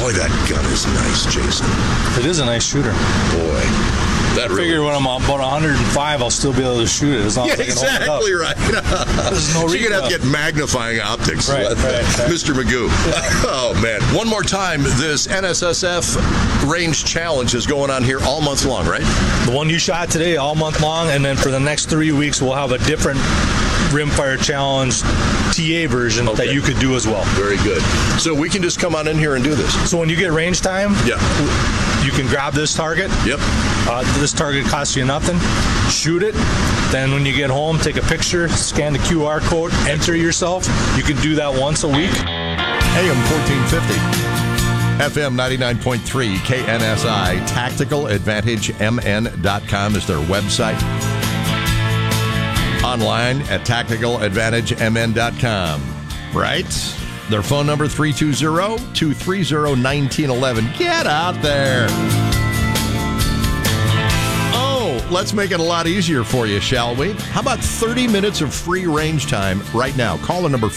Boy, that gun is nice, Jason. It is a nice shooter. Boy. I figure when I'm about 105, I'll still be able to shoot it. As long as I can exactly hold it up. There's no reason. You're going to have to get magnifying optics. Right. Mr. Magoo. Oh, man. One more time, this NSSF range challenge is going on here all month long, right? The one you shot today, all month long, and then for the next 3 weeks, we'll have a different Rimfire Challenge TA version that you could do as well. Very good. So we can just come on in here and do this. So when you get range time, you can grab this target. Yep. This target costs you nothing. Shoot it. Then when you get home, take a picture, scan the QR code, enter yourself. You can do that once a week. AM 1450. FM 99.3 KNSI. TacticalAdvantageMN.com is their website. Online at TacticalAdvantageMN.com. Right? Their phone number, 320-230-1911. Get out there. Oh, let's make it a lot easier for you, shall we? How about 30 minutes of free range time right now? Caller number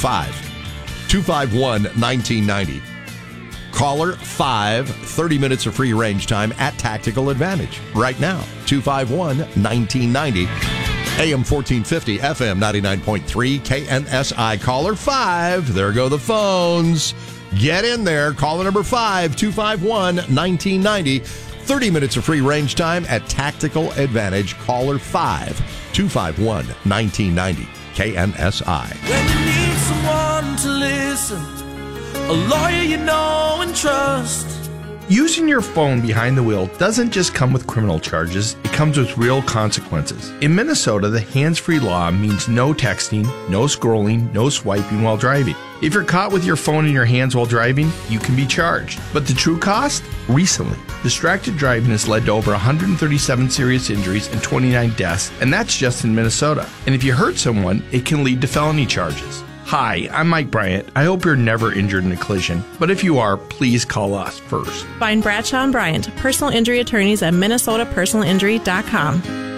5-251-1990. Caller 5, 30 minutes of free range time at Tactical Advantage right now. 251-1990. AM 1450, FM 99.3, KNSI. Caller 5. There go the phones. Get in there. Caller number 5, 251-1990. 30 minutes of free range time at Tactical Advantage. Caller 5, 251-1990, KNSI. When you need someone to listen, a lawyer you know and trust. Using your phone behind the wheel doesn't just come with criminal charges, it comes with real consequences. In Minnesota, the hands-free law means no texting, no scrolling, no swiping while driving. If you're caught with your phone in your hands while driving, you can be charged. But the true cost? Recently, distracted driving has led to over 137 serious injuries and 29 deaths, and that's just in Minnesota. And if you hurt someone, it can lead to felony charges. Hi, I'm Mike Bryant. I hope you're never injured in a collision, but if you are, please call us first. Find Bradshaw and Bryant, personal injury attorneys at MinnesotaPersonalInjury.com.